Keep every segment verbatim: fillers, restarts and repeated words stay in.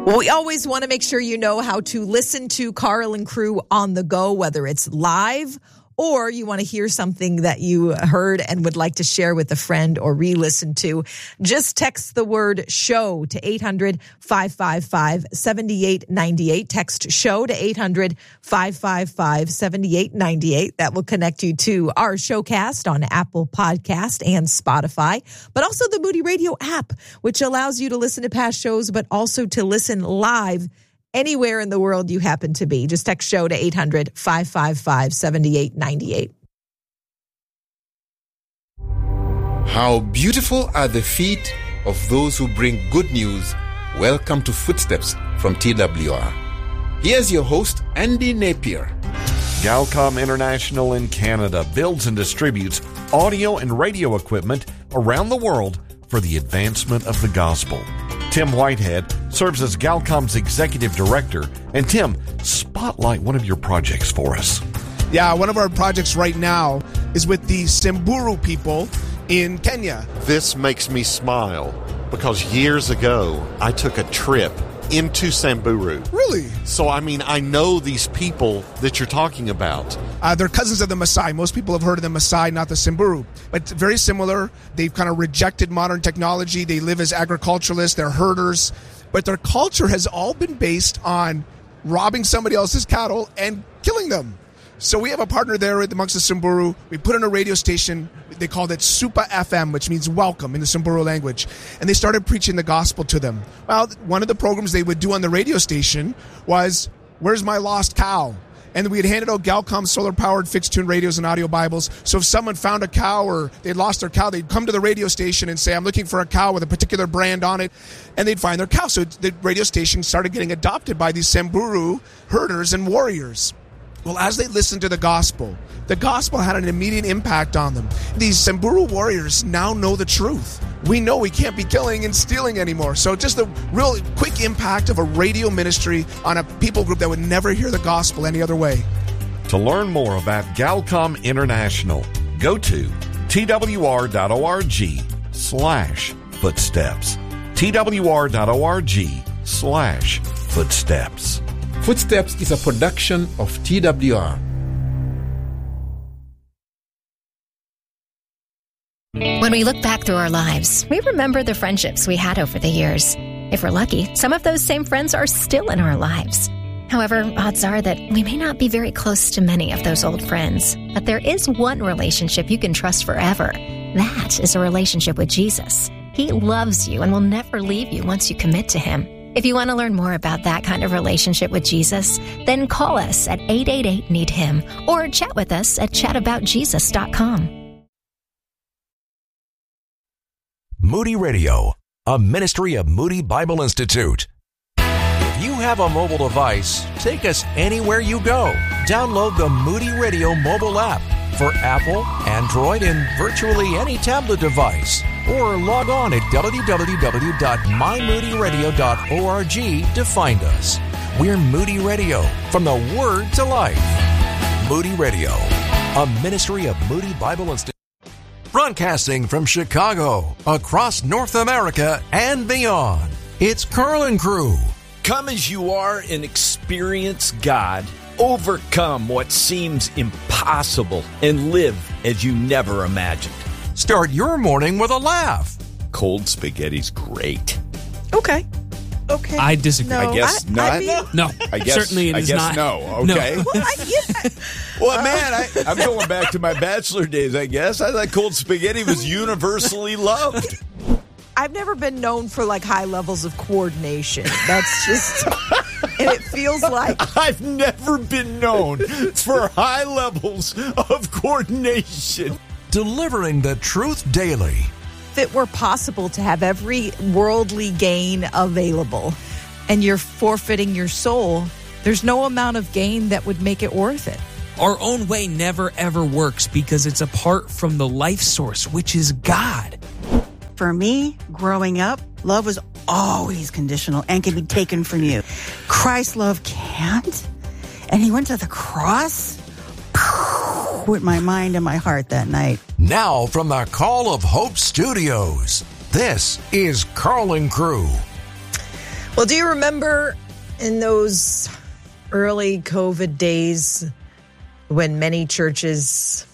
Well, we always want to make sure you know how to listen to Carl and Crew on the go, whether it's live or you want to hear something that you heard and would like to share with a friend or re-listen to. Just text the word show to eight hundred, five five five, seven eight nine eight. Text show to eight hundred, five five five, seven eight nine eight. That will connect you to our showcast on Apple Podcast and Spotify, but also the Moody Radio app, which allows you to listen to past shows, but also to listen live anywhere in the world you happen to be. Just text show to eight hundred, five five five, seven eight nine eight. How beautiful are the feet of those who bring good news. Welcome to Footsteps from T W R. Here's your host, Andy Napier. Galcom International in Canada builds and distributes audio and radio equipment around the world for the advancement of the gospel. Tim Whitehead serves as Galcom's executive director. And Tim, spotlight one of your projects for us. Yeah, one of our projects right now is with the Samburu people in Kenya. This makes me smile because years ago I took a trip into Samburu. Really? So, I mean, I know these people that you're talking about. Uh, they're cousins of the Maasai. Most people have heard of the Maasai, not the Samburu. But very similar. They've kind of rejected modern technology. They live as agriculturalists. They're herders. But their culture has all been based on robbing somebody else's cattle and killing them. So we have a partner there amongst the Samburu. We put in a radio station. They called it Supa F M, which means welcome in the Samburu language. And they started preaching the gospel to them. Well, one of the programs they would do on the radio station was, "Where's my lost cow?" And we had handed out Galcom solar-powered fixed-tune radios and audio Bibles. So if someone found a cow or they'd lost their cow, they'd come to the radio station and say, "I'm looking for a cow with a particular brand on it." And they'd find their cow. So the radio station started getting adopted by these Samburu herders and warriors. Well, as they listened to the gospel, the gospel had an immediate impact on them. These Samburu warriors now know the truth. We know we can't be killing and stealing anymore. So just a real quick impact of a radio ministry on a people group that would never hear the gospel any other way. To learn more about Galcom International, go to twr.org slash footsteps. twr.org slash footsteps. Footsteps is a production of T W R. When we look back through our lives, we remember the friendships we had over the years. If we're lucky, some of those same friends are still in our lives. However, odds are that we may not be very close to many of those old friends. But there is one relationship you can trust forever. That is a relationship with Jesus. He loves you and will never leave you once you commit to Him. If you want to learn more about that kind of relationship with Jesus, then call us at eight eight eight, need him or chat with us at chat about jesus dot com. Moody Radio, a ministry of Moody Bible Institute. If you have a mobile device, take us anywhere you go. Download the Moody Radio mobile app for Apple, Android, and virtually any tablet device. Or log on at w w w dot my moody radio dot org to find us. We're Moody Radio, from the Word to Life. Moody Radio, a ministry of Moody Bible Institute. Broadcasting from Chicago, across North America and beyond, it's Carl and Crew. Come as you are and experience God. Overcome what seems impossible and live as you never imagined. Start your morning with a laugh. Cold spaghetti's great. Okay. Okay. I disagree. No, I guess I, not. I mean, No, I guess, certainly it I is guess not. no. Okay. No. well, I, yeah. Well, man, I, I'm going back to my bachelor days, I guess. I thought cold spaghetti was universally loved. I've never been known for like high levels of coordination. That's just, and it feels like I've never been known for high levels of coordination. Delivering the truth daily. if it were possible to have every worldly gain available and you're forfeiting your soul, there's no amount of gain that would make it worth it. Our own way never, ever works because it's apart from the life source, which is God. For me, growing up, love was always conditional and can be taken from you. Christ's love can't. And he went to the cross with my mind and my heart that night. Now from the Call of Hope Studios, this is Carl and Crew. Well, do you remember in those early COVID days when many churches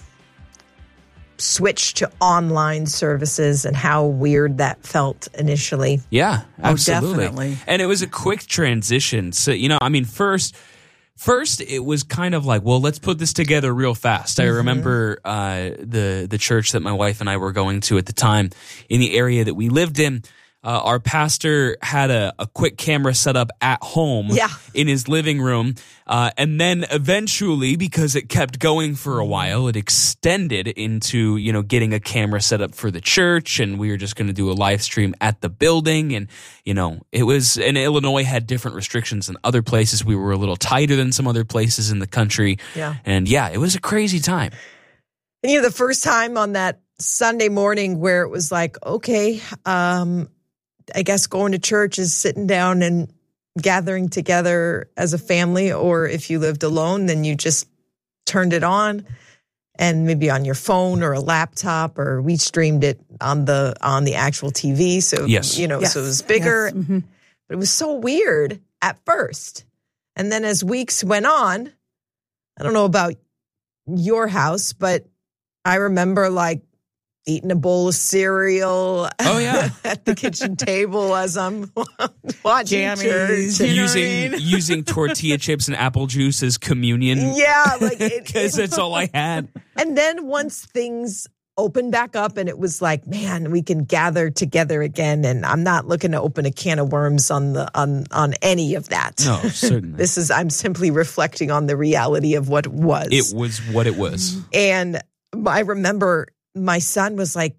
switched to online services and how weird that felt initially? Yeah, absolutely. Oh, definitely. And it was a quick transition. So, you know, I mean, first, first it was kind of like, well, let's put this together real fast. I mm-hmm. remember uh, the the church that my wife and I were going to at the time in the area that we lived in. Uh, our pastor had a, a quick camera set up at home yeah. in his living room. Uh, and then eventually, because it kept going for a while, it extended into, you know, getting a camera set up for the church. And we were just going to do a live stream at the building. And, you know, it was, and Illinois had different restrictions than other places. We were a little tighter than some other places in the country. Yeah. And yeah, it was a crazy time. And, you know, the first time on that Sunday morning where it was like, okay, um, I guess going to church is sitting down and gathering together as a family, or if you lived alone, then you just turned it on and maybe on your phone or a laptop, or we streamed it on the on the actual T V. So, yes. you know, yes. so it was bigger, yes. mm-hmm. but it was so weird at first. And then as weeks went on, I don't know about your house, but I remember like eating a bowl of cereal oh, yeah. at the kitchen table as I'm watching Jammies, church. You know using what I mean? using tortilla chips and apple juice as communion. Yeah, like because that's all I had. And then once things opened back up and it was like, man, we can gather together again, and I'm not looking to open a can of worms on the on on any of that. No, certainly. This is I'm simply reflecting on the reality of what was. It was what it was. And I remember my son was like,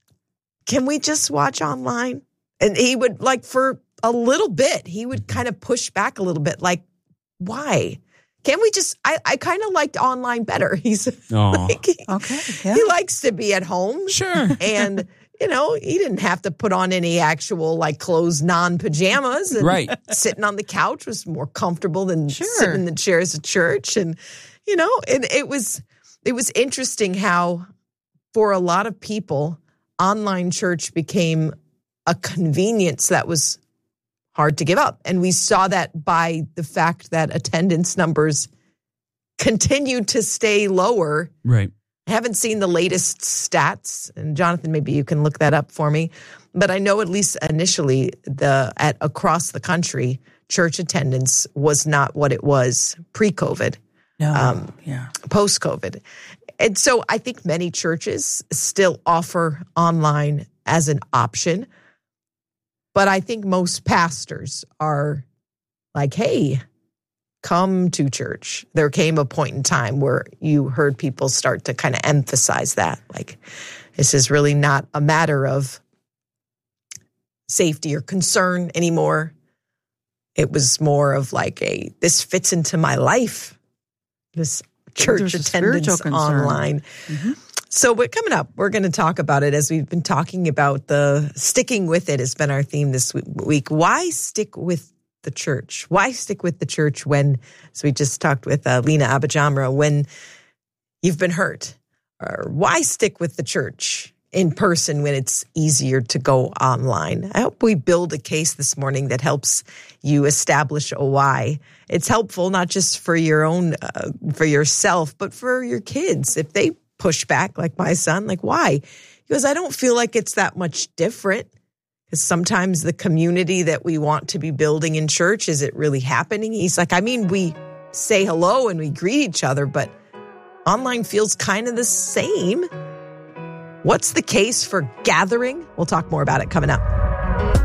can we just watch online? And he would, like, for a little bit, he would kind of push back a little bit, like, why? Can't we just, I, I kind of liked online better. He's like, he, okay, yeah. he likes to be at home. Sure. And, you know, he didn't have to put on any actual, like, clothes, non-pajamas. And right. Sitting on the couch was more comfortable than Sure. sitting in the chairs at church. And, you know, and it was, it was interesting how, for a lot of people, online church became a convenience that was hard to give up. And we saw that by the fact that attendance numbers continued to stay lower. Right. I haven't seen the latest stats, and Jonathan, maybe you can look that up for me. But I know at least initially, the at across the country, church attendance was not what it was pre-COVID. No, um, yeah. Post-COVID. And so I think many churches still offer online as an option. But I think most pastors are like, hey, come to church. There came a point in time where you heard people start to kind of emphasize that. Like, this is really not a matter of safety or concern anymore. It was more of like a, this fits into my life. This church attendance online. Mm-hmm. So we're coming up. We're going to talk about it as we've been talking about the sticking with it has been our theme this week. Why stick with the church? Why stick with the church when, as we just talked with uh, Lena Abajamra, when you've been hurt? Or why stick with the church in person when it's easier to go online? I hope we build a case this morning that helps you establish a why. It's helpful not just for your own, uh, for yourself, but for your kids. If they push back, like my son, like, why? He goes, I don't feel like it's that much different. Because sometimes the community that we want to be building in church, is it really happening? He's like, I mean, we say hello and we greet each other, but online feels kind of the same. What's the case for gathering? We'll talk more about it coming up.